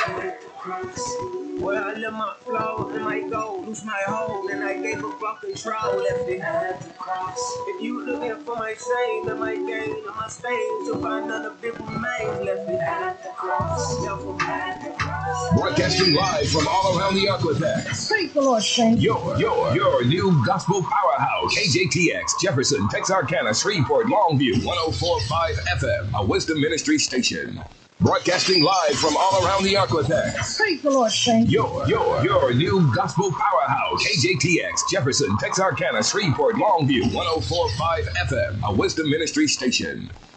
Where I let my flow, let my go, lose my hold, and I gave up all control, left it at the cross. If you looking for my shame and my gain and my stains, you'll find none of it remains, left it at the cross. At the cross. Broadcasting live from all around the Aquatex. Praise the Lord, saints. Your new gospel powerhouse. KJTX, Jefferson, Texarkana, Shreveport, Longview, 104.5 FM, a Wisdom Ministry station. Broadcasting live from all around the Aquatex. Praise the Lord, saints. Your new gospel powerhouse. KJTX, Jefferson, Texarkana, Shreveport, Longview, 104.5 FM, a Wisdom Ministry station.